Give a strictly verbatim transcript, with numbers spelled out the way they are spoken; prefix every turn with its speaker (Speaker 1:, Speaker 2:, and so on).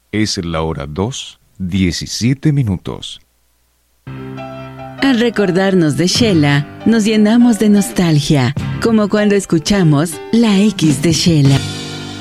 Speaker 1: Es la hora dos, diecisiete minutos.
Speaker 2: Al recordarnos de Sheila, nos llenamos de nostalgia, como cuando escuchamos La X de Sheila.